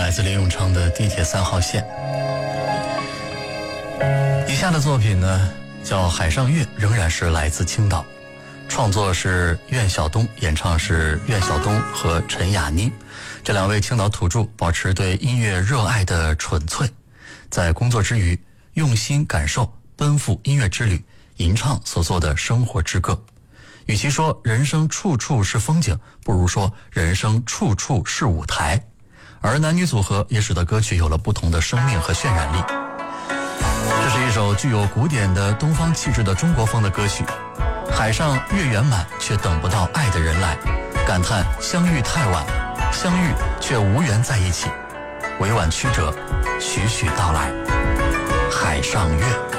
来自林永昌的《地铁3号线》。以下的作品呢叫《海上月》，仍然是来自青岛，创作是苑晓东，演唱是苑晓东和陈雅妮。这两位青岛土著保持对音乐热爱的纯粹，在工作之余用心感受，奔赴音乐之旅，吟唱所做的生活之歌。与其说人生处处是风景，不如说人生处处是舞台。而男女组合也使得歌曲有了不同的生命和渲染力。这是一首具有古典的东方气质的中国风的歌曲。海上月圆满，却等不到爱的人来，感叹相遇太晚，相遇却无缘在一起，委婉曲折，徐徐道来。海上月。